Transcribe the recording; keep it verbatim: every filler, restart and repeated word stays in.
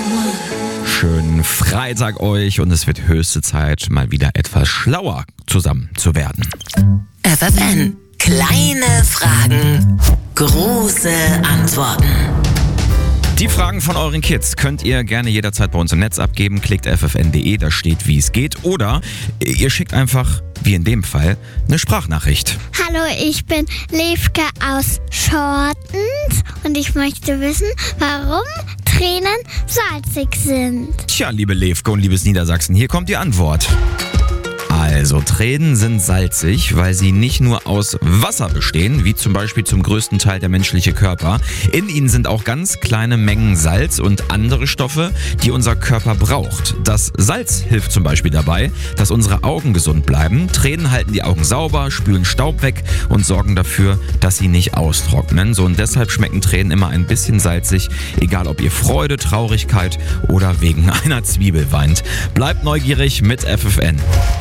Schönen Freitag euch und es wird höchste Zeit, mal wieder etwas schlauer zusammen zu werden. F F N. Kleine Fragen, große Antworten. Die Fragen von euren Kids könnt ihr gerne jederzeit bei uns im Netz abgeben. Klickt f f n punkt d e, da steht, wie es geht. Oder ihr schickt einfach, wie in dem Fall, eine Sprachnachricht. Hallo, ich bin Levke aus Shortens und ich möchte wissen, warum Tränen salzig sind. Tja, liebe Levke und liebes Niedersachsen, hier kommt die Antwort. Also, Tränen sind salzig, weil sie nicht nur aus Wasser bestehen, wie zum Beispiel zum größten Teil der menschliche Körper. In ihnen sind auch ganz kleine Mengen Salz und andere Stoffe, die unser Körper braucht. Das Salz hilft zum Beispiel dabei, dass unsere Augen gesund bleiben. Tränen halten die Augen sauber, spülen Staub weg und sorgen dafür, dass sie nicht austrocknen. So und deshalb schmecken Tränen immer ein bisschen salzig, egal ob ihr Freude, Traurigkeit oder wegen einer Zwiebel weint. Bleibt neugierig mit F F N.